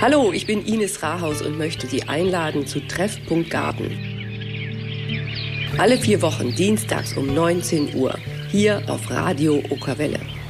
Hallo, ich bin Ines Rahaus und möchte Sie einladen zu Treffpunkt Garten. Alle 4 Wochen dienstags um 19 Uhr hier auf Radio Okerwelle.